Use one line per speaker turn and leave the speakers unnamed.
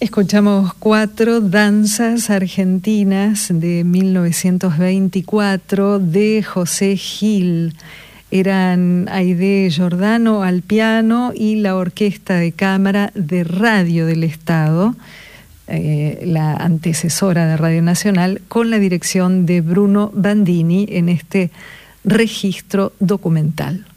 Escuchamos 4 danzas argentinas de 1924 de José Gil. Eran Aide Giordano al piano y la Orquesta de Cámara de Radio del Estado, la antecesora de Radio Nacional, con la dirección de Bruno Bandini en este registro documental.